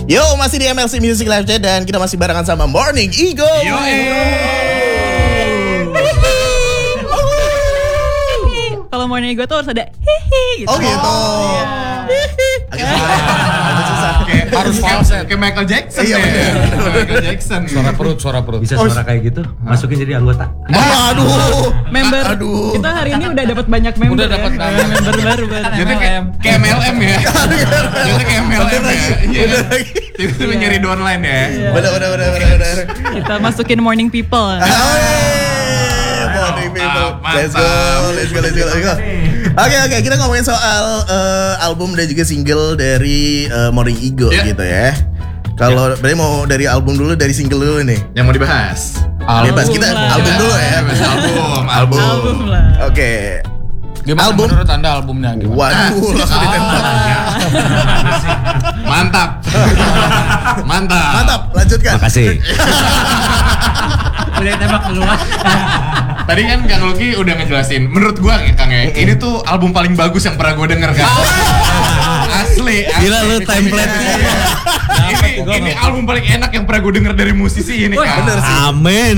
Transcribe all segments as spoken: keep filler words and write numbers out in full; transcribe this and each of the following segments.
Yo, masih di M L C Music Live Chat dan kita masih barengan sama Morning Ego. Yo, kalau Morning Ego tuh harus ada hihi gitu. Oh gitu. Iya. Agak susah. Agak susah. Kayak harus falset kayak Michael Jackson. Iya, ya. bener. Michael Jackson. Suara perut, suara perut. Bisa suara kayak gitu, masukin jadi anggota. Aduh. Member. Aduh. Kita hari ini udah dapat banyak member. Udah dapat ya. banyak. member baru baru. Jadi kayak kayak M L M ya. Jadi kayak M L M ya. Iya. Itu tuh nyari downline ya. Bener bener bener bener bener. Kita masukin Morning People. Morning people. Mantap, Let's go, let's go, let's go, let's go. Oke oke, kita ngomongin soal uh, album dan juga single dari uh, Morning Ego Yeah. gitu ya. Kalau berarti mau dari album dulu, dari single dulu nih. Yang mau dibahas. Bebas kita lah. album dulu ya. Bebas album, Album. Album lah. Oke. Gimana Album? menurut Anda albumnya gimana? Waduh, langsung ditembak. Mantap. Mantap. Mantap, lanjutkan. Makasih. Udah tembak duluan. Tadi kan Kang Lucky udah ngejelasin. Menurut gua ya Kang ya, ini tuh album paling bagus yang pernah gua denger kan. Asli, asli. Gila lu template-nya. Ini, ini album paling enak yang pernah gua denger dari musisi ini Kang. Bener sih. Amin.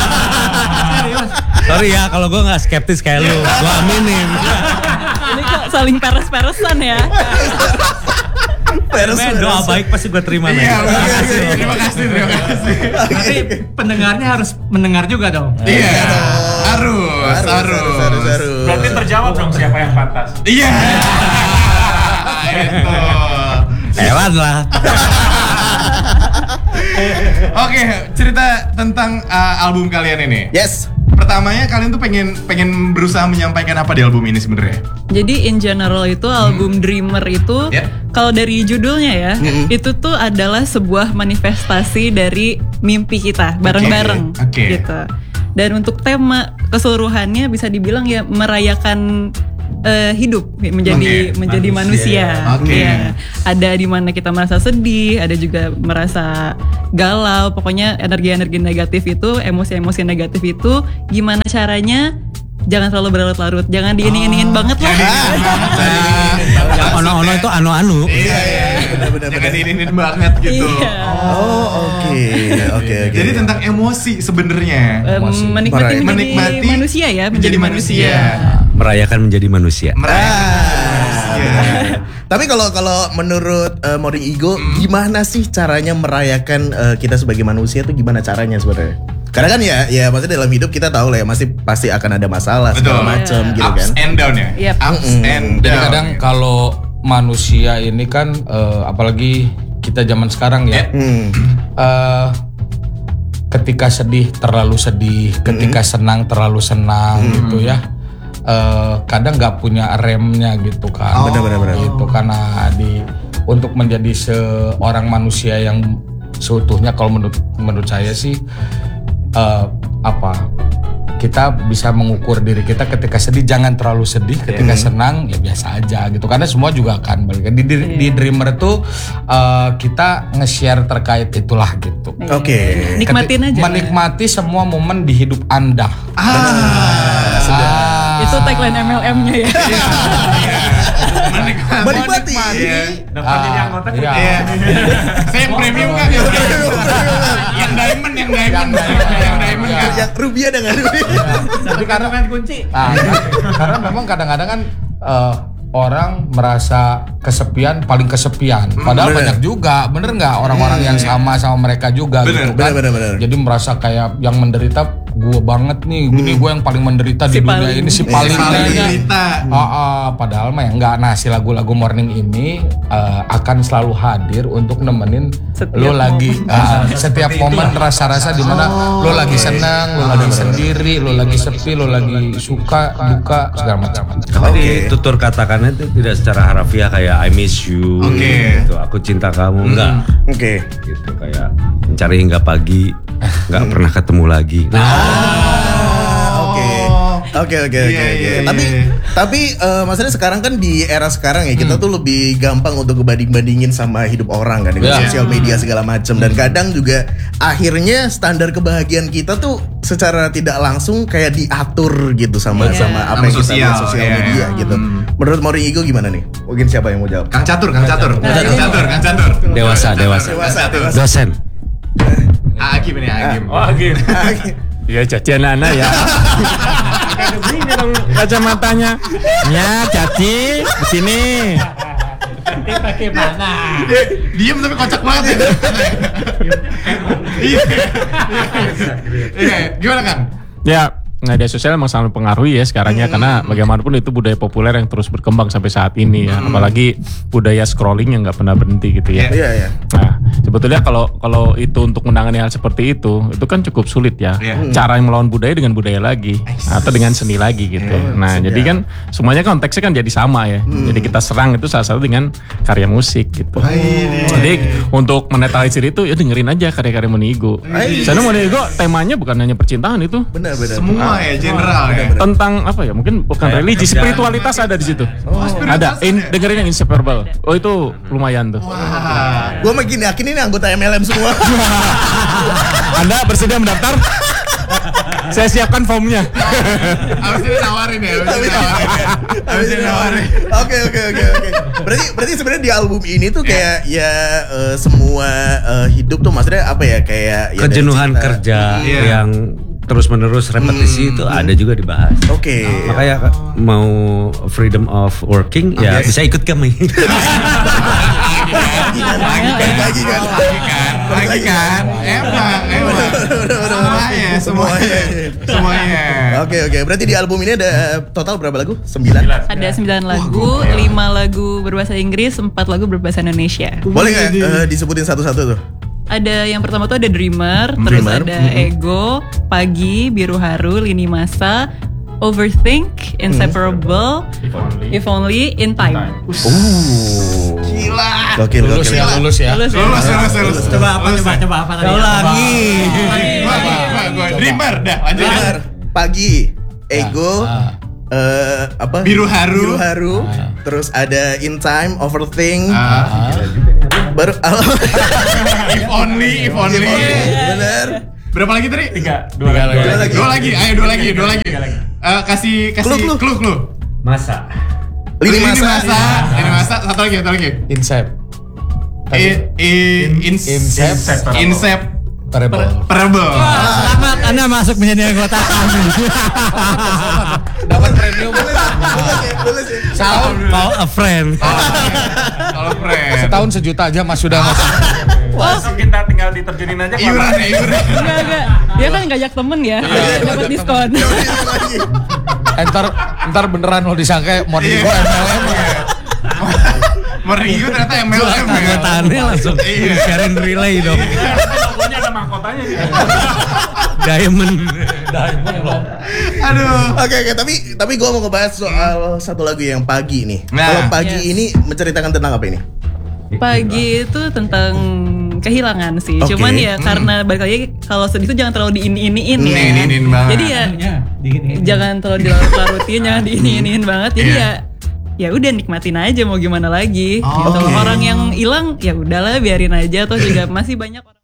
Sorry ya kalau gue nggak skeptis kayak lu, gue aminin. Ini kok saling peres-peresan ya. Peres, Men, doa peres. baik pasti gue terima nih. Iya, terima kasih, terima kasih, terima kasih. Tapi pendengarnya harus mendengar juga dong. Iya, harus, Harus, harus, harus, harus. Berarti terjawab dong siapa yang pantas. Iya. Itu. Hewan lah. Oke, cerita tentang uh, album kalian ini. Yes. Pertamanya kalian tuh pengen pengen berusaha menyampaikan apa di album ini sebenarnya? Jadi in general itu album Dreamer itu Ya. kalau dari judulnya ya, itu tuh adalah sebuah manifestasi dari mimpi kita bareng-bareng Oke. gitu. Dan untuk tema keseluruhannya bisa dibilang ya merayakan eh, hidup menjadi Oke, menjadi manusia. Oke. Ya. Ada di mana kita merasa sedih, ada juga merasa galau. Pokoknya energi-energi negatif itu, emosi-emosi negatif itu gimana caranya jangan terlalu berlarut-larut, jangan diini-iniin banget lah. Yang ono-ono itu anu-anu. Iya, iya. Benar-benar. Jangan diinin banget gitu. Iya. Oh, oke. Oke, oke. Jadi tentang emosi sebenarnya. Em, Masih. menikmati menjadi Menikmati manusia ya, menjadi, manusia. Merayakan menjadi manusia. Merayakan manusia. Tapi kalau kalau menurut uh, Morning Ego, gimana sih caranya merayakan uh, kita sebagai manusia tuh gimana caranya sebenarnya? Karena kan ya, ya maksudnya dalam hidup kita tahu lah ya, masih pasti akan ada masalah segala Betul. macam gitu Ups kan. and down ya. Yep. Ups Mm-mm. and down. Jadi kadang kalau manusia ini kan eh, apalagi kita zaman sekarang ya, Hmm. eh, ketika sedih terlalu sedih, ketika senang terlalu senang gitu ya. Eh, kadang nggak punya remnya gitu kan. Oh. Benar, benar, benar. Gitu karena di untuk menjadi seorang manusia yang seutuhnya kalau menurut menurut saya sih eh, apa kita bisa mengukur diri kita ketika sedih jangan terlalu sedih, ketika senang ya biasa aja gitu karena semua juga akan balik di, di, di Dreamer tuh eh, kita nge-share terkait itulah gitu. Oke. Nikmatin Keti- aja. menikmati semua momen di hidup Anda. Ah, Ah. Itu tagline M L M-nya ya. menikmati. Menikmati. Iya. Dapat jadi anggota Iya. Iya. Saya yang premium kan yang premium. Yang diamond, yang diamond, yang diamond kan. Yang rubiah dengan rubiah. Tapi karena kan kunci. Nah, karena memang kadang-kadang kan eh, orang merasa kesepian, paling kesepian. Padahal bener. banyak juga, bener nggak orang-orang yang sama sama mereka juga Bener, gitu kan. bener, bener, bener. Jadi merasa kayak yang menderita gue banget nih, ini gue yang paling menderita Si di dunia paling. ini si Si paling paling kayaknya. menderita. Ah, ah, padahal mah ya enggak. Nah, si lagu-lagu Morning ini eh, akan selalu hadir untuk nemenin Setiap lo lagi momen. ah, setiap momen rasa-rasa di mana lo lagi senang, lo lagi sendiri, lo lagi sepi, lo lagi suka, duka, segala macam. Tapi tutur katakannya itu tidak secara harfiah kayak I miss you, Oke. gitu. Aku cinta kamu, enggak. Oke. Gitu kayak mencari hingga pagi, nggak pernah ketemu lagi. Oke. Oke oke Iya, oke oke. iya, Tapi iya. tapi eh, maksudnya sekarang kan di era sekarang ya kita tuh lebih gampang untuk ngebanding-bandingin sama hidup orang kan dengan Iya. sosial media segala macam dan kadang juga akhirnya standar kebahagiaan kita tuh secara tidak langsung kayak diatur gitu sama Iya. sama apa Sama yang kita sosial, lihat sosial iya. media gitu. Menurut Morning Ego gimana nih? Mungkin siapa yang mau jawab? Kang Catur, Kang Catur, Nah, Kang ini- Catur, Kang Catur. Dewasa, dewasa. Dewasa, dewasa. Dosen. Agim ini Agim. Oh gitu. Ya caci anak-anak ya. Ada begini dong kacamatanya. Ya caci di sini. Pakai mana? Diem tapi kocak banget ya. Iya. Iya, gimana kan? Ya, media sosial memang sangat mempengaruhi ya sekarangnya Hmm. karena bagaimanapun itu budaya populer yang terus berkembang sampai saat ini ya. Apalagi budaya scrolling yang nggak pernah berhenti gitu ya. Iya, iya. Nah, sebetulnya kalau kalau itu untuk menangani hal seperti itu, itu kan cukup sulit ya. Iya. Cara yang melawan budaya dengan budaya lagi atau dengan seni lagi gitu. Nah, jadi kan semuanya konteksnya kan jadi sama ya. Jadi kita serang itu salah satu dengan karya musik gitu. Jadi untuk menetralisir itu ya dengerin aja karya-karya Monigo. Karena Monigo temanya bukan hanya percintaan itu. Benar, benar. Semua ya, general ya. Tentang apa ya? Mungkin bukan religi, spiritualitas ada di situ. Ada. In, dengerin yang Inseparable. Oh itu lumayan tuh. Wah. Gue makin yakin ini anggota M L M semua. Anda bersedia mendaftar? Saya siapkan formnya. Abis ini nawarin ya, abis ini nawarin ya. Abis ini nawarin. Oke oke oke oke. Berarti berarti sebenarnya di album ini tuh kayak ya eh, semua eh, hidup tuh maksudnya apa ya kayak ya dari Kejenuhan cinta. kerja Iya. yang terus-menerus repetisi itu ada juga dibahas. Oke. Makanya mau freedom of working ya Yes. bisa ikut kami. Lagi kan, lagi kan. Lagi kan, lagi kan. Emang, emang. Semuanya, semuanya. Semuanya. Oke oke. Berarti di album ini ada total berapa lagu? Sembilan. Ada sembilan lagu, lima lagu berbahasa Inggris, empat lagu berbahasa Indonesia. Boleh nggak eh, disebutin satu-satu tuh? Ada yang pertama tuh ada Dreamer, terus Dreamer, ada Ego, Pagi, Biru Haru, Lini Masa, Overthink, Inseparable, If Only, In Time. Gila. Gokil Lulus gokil. ya, lulus ya. Lulus ya? Lulus, lulus, lulus. Coba apa? Coba coba apa tadi? lagi. Gua, gua, gua, gua. Dreamer, dah lanjut. Benar. Pagi, Ego, eh apa? Biru Haru. Biru Haru. Terus ada In Time, Overthink. Ah. Baru If only, if only. bener. Berapa lagi tadi? Tiga, dua lagi. Dua lagi. Dua lagi, ayo dua lagi, dua lagi. Eh, kasih kasih Clue, clue. clue clue. Masa. Lini Lini masa. masa, lini masa, satu lagi, satu lagi. Insep. I, i, ins, Insep. insep, Parable. parable. Selamat, Anda masuk menjadi anggota kami. Dapat premium. Boleh sih, boleh sih. Setahun, Call a friend. Kalau friend. setahun sejuta aja mas sudah masuk. Langsung kita tinggal diterjunin aja. Iuran ya, iuran. Enggak, enggak. Dia kan ngajak temen ya, dapat diskon. Lagi. Entar entar beneran lo disangka Monigo M L M. Meriu ternyata M L M ya. Anggotaannya langsung Iya. sharing relay dong. Logonya ada mahkotanya gitu. Diamond. Aduh. Oke oke tapi tapi gue mau ngebahas soal satu lagu yang Pagi nih. Nah. Kalau Pagi Yes. ini menceritakan tentang apa ini? Pagi itu tentang kehilangan sih. Oke. Cuman ya karena balik lagi kalau sedih itu jangan terlalu diini-iniin ya. Diini-iniin banget. Jadi ya Dingin. jangan terlalu dilarut-larutin, jangan diini-iniin banget. Jadi Iya. ya ya udah nikmatin aja mau gimana lagi. Oh, gitu. oke. Orang yang hilang ya udahlah biarin aja atau juga masih banyak orang